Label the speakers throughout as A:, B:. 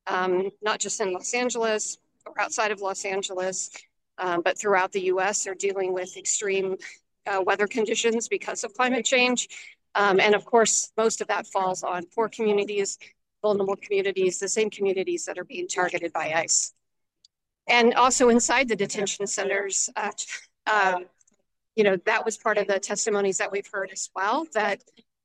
A: not just in Los Angeles or outside of Los Angeles, but throughout the US are dealing with extreme weather conditions because of climate change. And of course, most of that falls on poor communities, vulnerable communities, the same communities that are being targeted by ICE. And also inside the detention centers, that was part of the testimonies that we've heard as well, that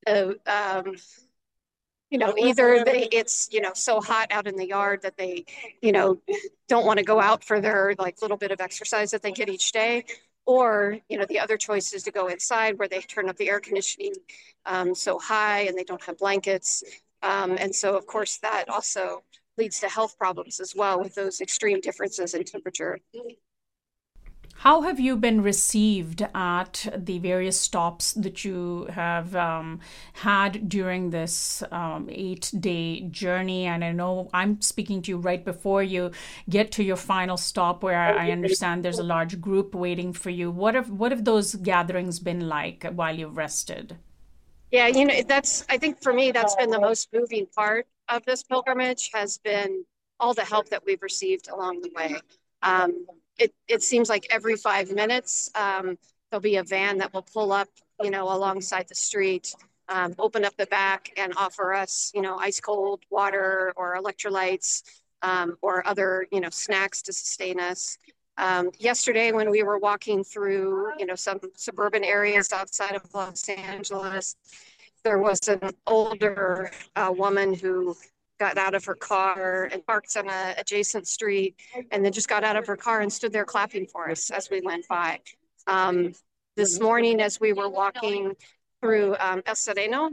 A: either it's so hot out in the yard that they don't want to go out for their little bit of exercise that they get each day, or the other choice is to go inside where they turn up the air conditioning so high and they don't have blankets, and so of course that also leads to health problems as well with those extreme differences in temperature.
B: How have you been received at the various stops that you have had during this 8-day journey? And I know I'm speaking to you right before you get to your final stop, where I understand there's a large group waiting for you. What have those gatherings been like while you've rested?
A: Yeah, I think for me, that's been the most moving part of this pilgrimage, has been all the help that we've received along the way. It seems like every 5 minutes, there'll be a van that will pull up, alongside the street, open up the back and offer us, ice cold water or electrolytes, or other, snacks to sustain us. Yesterday, when we were walking through, some suburban areas outside of Los Angeles, there was an older woman who got out of her car and parked on an adjacent street, and then just got out of her car and stood there clapping for us as we went by. This morning, as we were walking through El Sereno,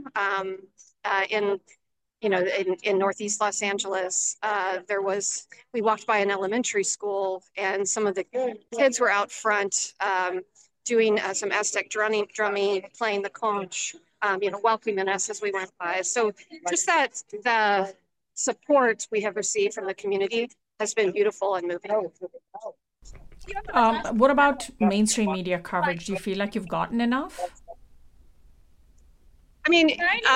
A: in Northeast Los Angeles, we walked by an elementary school, and some of the kids were out front doing some Aztec drumming, playing the conch, welcoming us as we went by. So just that the support we have received from the community has been beautiful and moving.
B: What about mainstream media coverage? Do you feel like you've gotten enough?
A: I mean,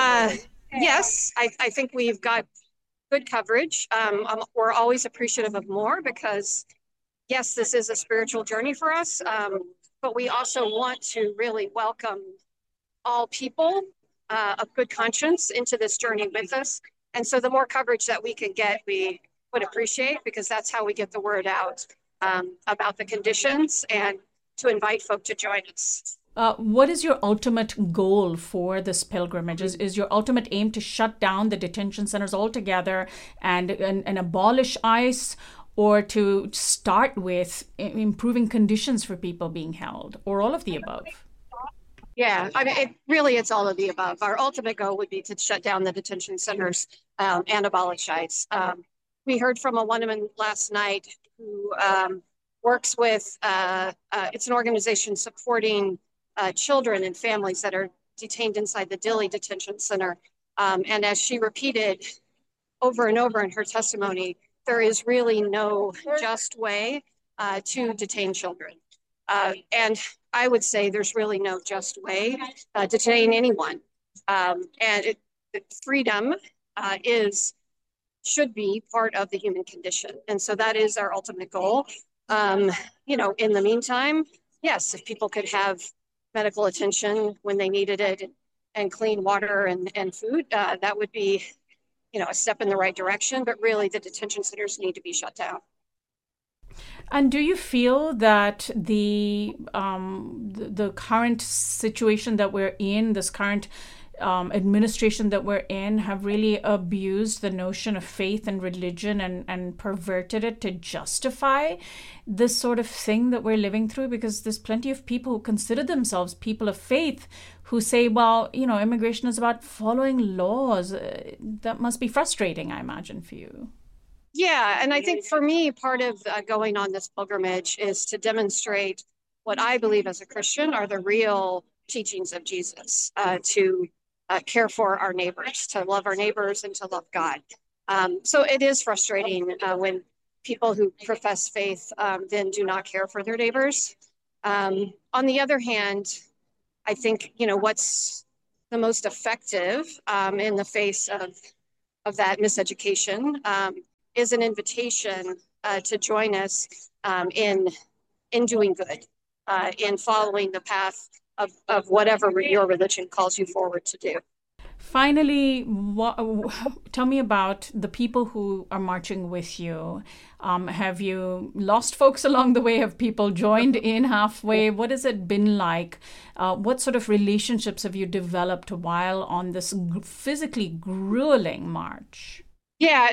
A: yes, I think we've got good coverage. We're always appreciative of more because, yes, this is a spiritual journey for us, but we also want to really welcome all people of good conscience into this journey with us. And so the more coverage that we can get, we would appreciate, because that's how we get the word out about the conditions and to invite folk to join us.
B: What is your ultimate goal for this pilgrimage? Is your ultimate aim to shut down the detention centers altogether and abolish ICE, or to start with improving conditions for people being held, or all of the above?
A: Yeah, I mean, it's all of the above. Our ultimate goal would be to shut down the detention centers and abolish ICE. We heard from a woman last night who works with, it's an organization supporting children and families that are detained inside the Dilley Detention Center. And as she repeated over and over in her testimony, there is really no just way to detain children. And I would say there's really no just way to detain anyone. And freedom should be part of the human condition. And so that is our ultimate goal. In the meantime, yes, if people could have medical attention when they needed it and clean water and food, that would be, a step in the right direction. But really, the detention centers need to be shut down.
B: And do you feel that the current situation that we're in, this current administration that we're in, have really abused the notion of faith and religion and perverted it to justify this sort of thing that we're living through? Because there's plenty of people who consider themselves people of faith who say, well, immigration is about following laws. That must be frustrating, I imagine, for you.
A: Yeah, and I think for me, part of going on this pilgrimage is to demonstrate what I believe as a Christian are the real teachings of Jesus, to care for our neighbors, to love our neighbors, and to love God. So it is frustrating when people who profess faith then do not care for their neighbors. On the other hand, I think, what's the most effective in the face of that miseducation is an invitation to join us in doing good, in following the path of whatever your religion calls you forward to do.
B: Finally, tell me about the people who are marching with you. Have you lost folks along the way? Have people joined in halfway? What has it been like? What sort of relationships have you developed while on this physically grueling march?
A: Yeah,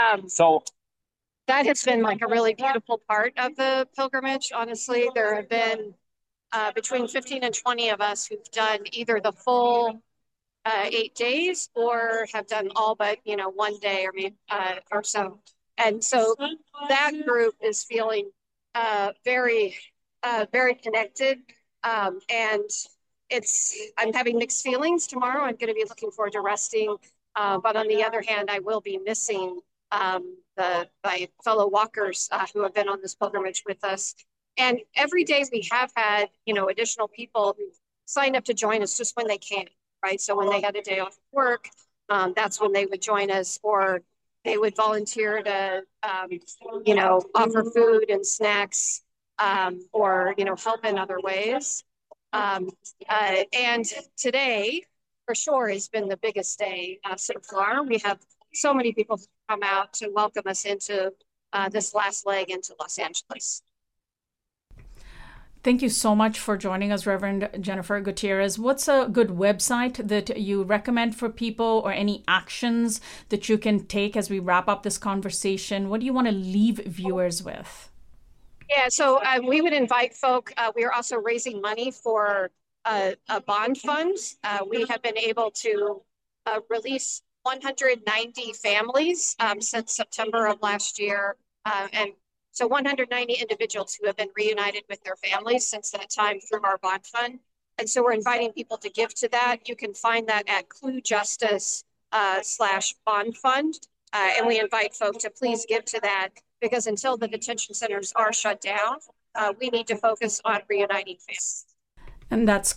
A: that has been like a really beautiful part of the pilgrimage. Honestly, there have been between 15 and 20 of us who've done either the full 8 days or have done all but 1 day or maybe or so. And so that group is feeling very very connected, and I'm having mixed feelings tomorrow. I'm going to be looking forward to resting, but on the other hand, I will be missing my fellow walkers who have been on this pilgrimage with us. And every day we have had additional people who sign up to join us just when they can. Right. So when they had a day off work, that's when they would join us, or they would volunteer to, offer food and snacks, or, help in other ways. And today, for sure, has been the biggest day so far. We have so many people come out to welcome us into this last leg into Los Angeles.
B: Thank you so much for joining us, Reverend Jennifer Gutierrez. What's a good website that you recommend for people, or any actions that you can take as we wrap up this conversation? What do you want to leave viewers with?
A: Yeah, so we would invite folk. We are also raising money for a bond fund. We have been able to release 190 families since September of last year, and so 190 individuals who have been reunited with their families since that time through our bond fund. And so we're inviting people to give to that. You can find that at ClueJustice /bond fund. And we invite folks to please give to that, because until the detention centers are shut down, we need to focus on reuniting families.
B: And that's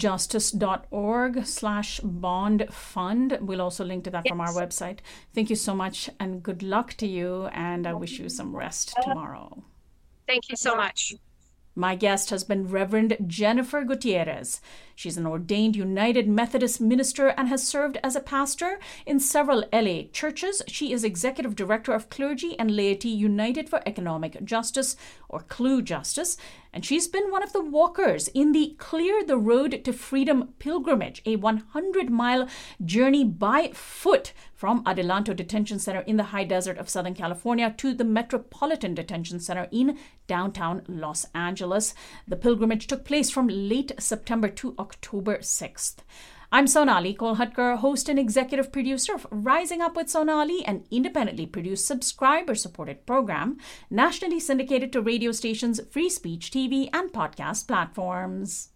B: cluejustice.org/bond fund. We'll also link to that from our website. Thank you so much, and good luck to you. And I wish you some rest tomorrow.
A: Thank you so much.
B: My guest has been Reverend Jennifer Gutierrez. She's an ordained United Methodist minister and has served as a pastor in several LA churches. She is executive director of Clergy and Laity United for Economic Justice, or ClueJustice, and she's been one of the walkers in the Clear the Road to Freedom pilgrimage, a 100-mile journey by foot from Adelanto Detention Center in the high desert of Southern California to the Metropolitan Detention Center in downtown Los Angeles. The pilgrimage took place from late September to October 6th. I'm Sonali Kolhatkar, host and executive producer of Rising Up with Sonali, an independently produced, subscriber-supported program, nationally syndicated to radio stations, free speech TV, and podcast platforms.